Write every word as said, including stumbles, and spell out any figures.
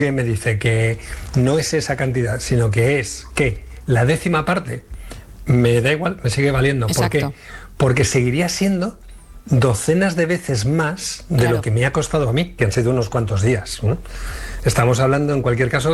que me dice que no es esa cantidad, sino que es que la décima parte, me da igual, me sigue valiendo. Exacto. ¿Por qué? Porque seguiría siendo docenas de veces más de Claro. lo que me ha costado a mí, que han sido unos cuantos días, ¿no? Estamos hablando, en cualquier caso,